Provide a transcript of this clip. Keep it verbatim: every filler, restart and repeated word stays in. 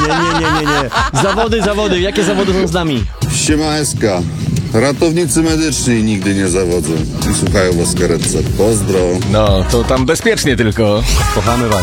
nie, nie, nie, nie. Zawody, zawody. Jakie zawody są z nami? Siema S K. Ratownicy medyczni nigdy nie zawodzą. I słuchają was w karetce. Pozdro. No, to tam bezpiecznie tylko. Kochamy was.